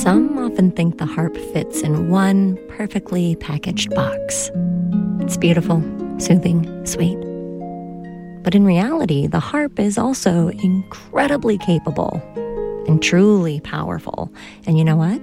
Some often think the harp fits in one perfectly packaged box. It's beautiful, soothing, sweet. But in reality, the harp is also incredibly capable and truly powerful. And you know what?